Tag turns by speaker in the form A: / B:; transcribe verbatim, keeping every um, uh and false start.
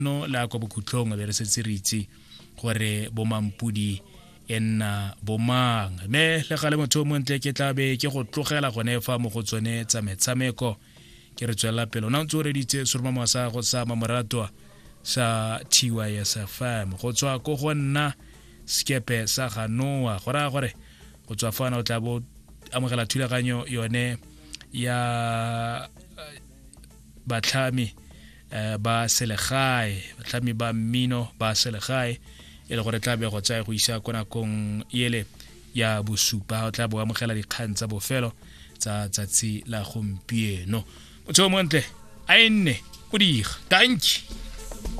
A: no la kwa bokhutlong be re setse re itse gore bo mampudi enna bomang me le gale motho mo ntle ke tla be ke go tlogela gone fa mo go tsone tsa metshameko ke re tswela pelo na ntse re ditse surma mo sa go sa mamoratwa sa T Y S F M go tswa go go nna skepe sa ganoa gora gore go tswa fana o tla bo amogela thulaganyo yone ya batlhami ba selegae batlhami ba mmino ba selegae e le gore tla be go tsaya go isa kona kong yele ya bosupa o tla bo amogela dikgang tsa bofelo tsa tsatsi la gompieno motho mo ntle a enne o diga thank you